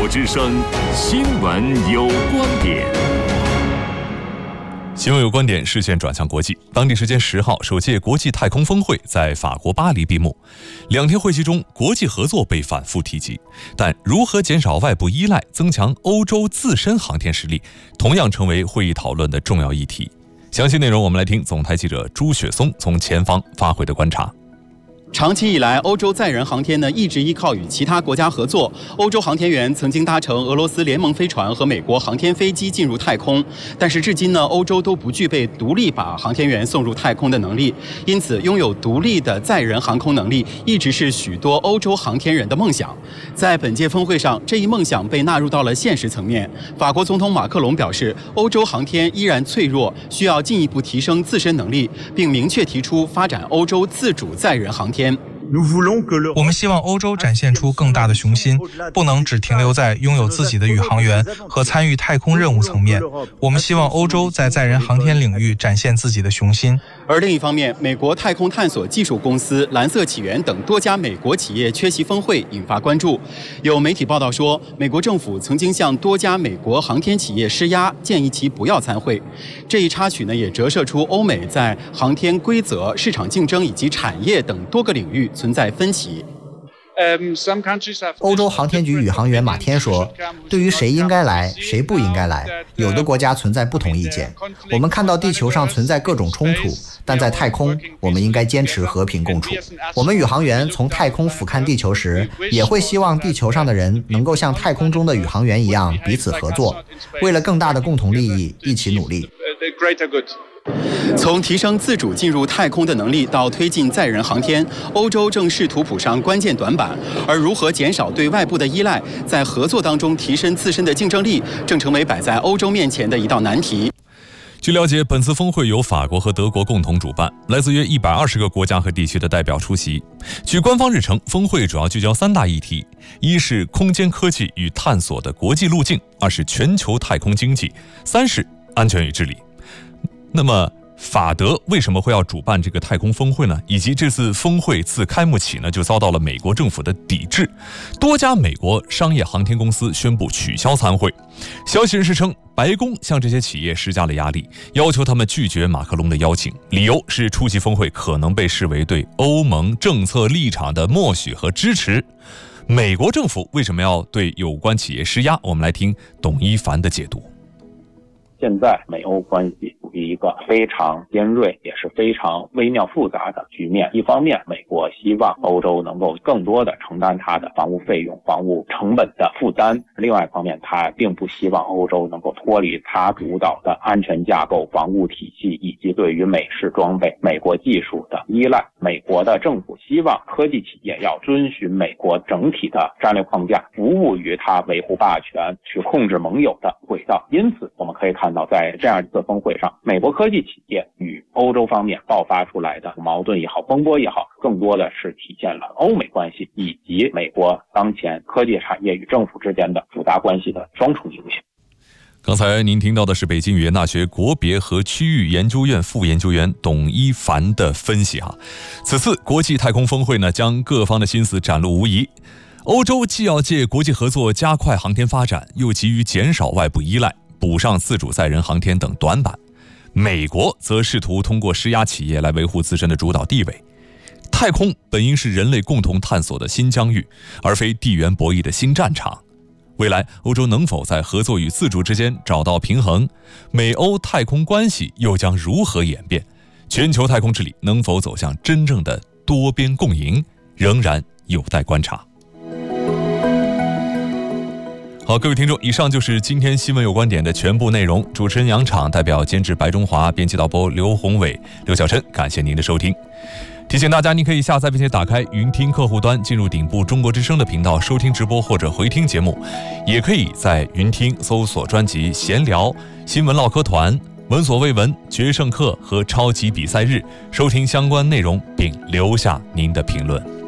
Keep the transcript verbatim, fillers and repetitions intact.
之声新闻有观点。 新闻有观点，视线转向国际。当地时间十号，首届国际太空峰会在法国巴黎闭幕。两天会期中，国际合作被反复提及，但如何减少外部依赖，增强欧洲自身航天实力，同样成为会议讨论的重要议题。详细内容，我们来听总台记者朱雪松从前方发回的观察。 长期以来，欧洲载人航天呢一直依靠与其他国家合作。欧洲航天员曾经搭乘俄罗斯联盟飞船和美国航天飞机进入太空，但是至今呢，欧洲都不具备独立把航天员送入太空的能力。因此，拥有独立的载人航空能力一直是许多欧洲航天人的梦想。在本届峰会上，这一梦想被纳入到了现实层面。法国总统马克龙表示，欧洲航天依然脆弱，需要进一步提升自身能力，并明确提出发展欧洲自主载人航天。 我们希望欧洲展现出更大的雄心，不能只停留在拥有自己的宇航员和参与太空任务层面。我们希望欧洲在载人航天领域展现自己的雄心。 而另一方面，美国太空探索技术公司蓝色起源等多家美国企业缺席峰会，引发关注。有媒体报道说，美国政府曾经向多家美国航天企业施压，建议其不要参会。这一插曲呢，也折射出欧美在航天规则、市场竞争以及产业等多个领域存在分歧。 欧洲航天局宇航员马天说，对于谁应该来谁不应该来，有的国家存在不同意见。我们看到地球上存在各种冲突，但在太空我们应该坚持和平共处。我们宇航员从太空俯瞰地球时，也会希望地球上的人能够像太空中的宇航员一样彼此合作，为了更大的共同利益一起努力。 从提升自主进入太空的能力到推进载人航天，欧洲正试图补上关键短板。而如何减少对外部的依赖，在合作当中提升自身的竞争力，正成为摆在欧洲面前的一道难题。 据了解，本次峰会由法国和德国共同主办，来自约一百二十个国家和地区的代表出席。据官方日程，峰会主要聚焦三大议题：一是空间科技与探索的国际路径，二是全球太空经济，三是安全与治理。那么法德为什么会要主办这个太空峰会呢？以及这次峰会自开幕起呢，就遭到了美国政府的抵制，多家美国商业航天公司宣布取消参会。消息人士称，白宫向这些企业施加了压力，要求他们拒绝马克龙的邀请，理由是出席峰会可能被视为对欧盟政策立场的默许和支持。美国政府为什么要对有关企业施压？我们来听董一凡的解读。 现在美欧关系处于一个非常尖锐也是非常微妙复杂的局面。一方面，美国希望欧洲能够更多的承担它的防务费用、防务成本的负担；另外一方面，它并不希望欧洲能够脱离它主导的安全架构、防务体系以及对于美式装备、美国技术的依赖。美国的政府希望科技企业要遵循美国整体的战略框架，服务于它维护霸权、去控制盟友的轨道。因此，我们可以看到，在这样一次峰会上，美国科技企业与欧洲方面爆发出来的矛盾也好、风波也好，更多的是体现了欧美关系以及美国当前科技产业与政府之间的复杂关系的双重影响。 刚才您听到的是北京语言大学国别和区域研究院副研究员董一凡的分析哈。此次国际太空峰会呢，将各方的心思展露无遗。欧洲既要借国际合作加快航天发展，又急于减少外部依赖，补上自主载人航天等短板。美国则试图通过施压企业来维护自身的主导地位。太空本应是人类共同探索的新疆域，而非地缘博弈的新战场。未来欧洲能否在合作与自主之间找到平衡？美欧太空关系又将如何演变？全球太空治理能否走向真正的多边共赢，仍然有待观察。好，各位听众，以上就是今天新闻有观点的全部内容。主持人杨昶，代表监制白中华，编辑导播刘宏伟、刘晓琛，感谢您的收听。提醒大家，您可以下载并且打开云听客户端，进入顶部中国之声的频道收听直播或者回听节目，也可以在云听搜索专辑闲聊、新闻唠嗑团、闻所未闻、决胜课和超级比赛日，收听相关内容并留下您的评论。